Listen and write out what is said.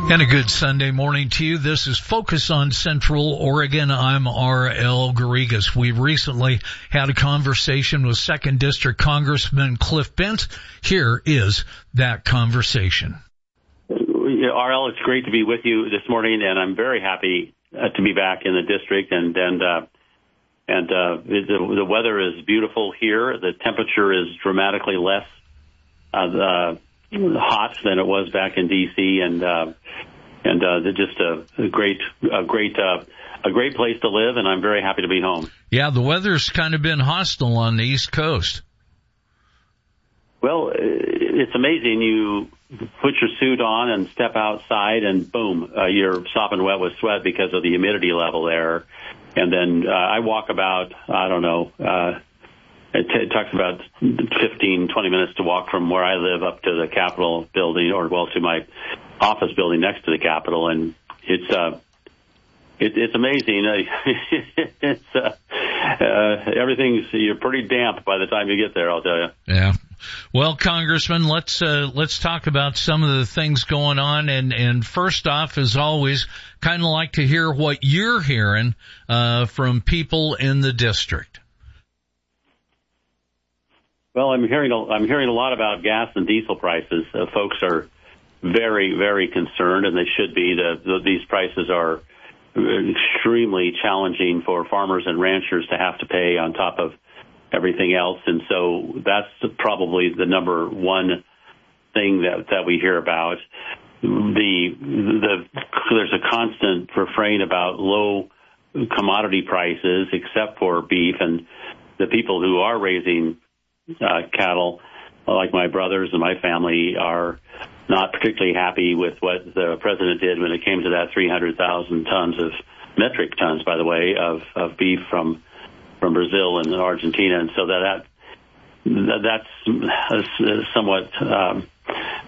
And a good Sunday morning to you. This is Focus on Central Oregon. I'm R.L. Garrigas. We recently had a conversation with 2nd District Congressman Cliff Bentz. Here is that conversation. R.L., it's great to be with you this morning, and I'm very happy to be back in the district. And the weather is beautiful here. The temperature is dramatically less hot than it was back in D.C. and just a great place to live, and I'm very happy to be home. Yeah, the weather's kind of been hostile on the East Coast. Well, it's amazing. You put your suit on and step outside, and boom, you're sopping wet with sweat because of the humidity level there. And then I walk about, it talks about 15, 20 minutes to walk from where I live up to the Capitol building, to my office building next to the Capitol, and it's amazing. You're pretty damp by the time you get there, I'll tell you. Yeah. Well, Congressman, let's talk about some of the things going on, and first off, as always, kind of like to hear what you're hearing from people in the district. Well, I'm hearing a lot about gas and diesel prices. Folks are very, very concerned, and they should be. These prices are extremely challenging for farmers and ranchers to have to pay on top of everything else, and so that's probably the number one thing that we hear about. There's a constant refrain about low commodity prices, except for beef, and the people who are raising cattle, like my brothers and my family, are not particularly happy with what the president did when it came to that 300,000 metric tons, by the way, of beef from Brazil and Argentina. And so that's somewhat